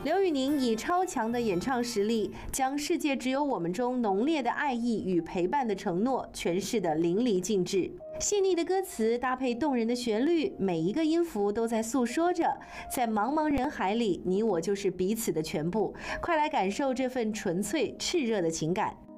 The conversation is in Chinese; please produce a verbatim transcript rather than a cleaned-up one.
刘宇宁以超强的演唱实力，将《世界只有我们》中浓烈的爱意与陪伴的承诺诠释得淋漓尽致。细腻的歌词搭配动人的旋律，每一个音符都在诉说着，在茫茫人海里，你我就是彼此的全部。快来感受这份纯粹炽热的情感。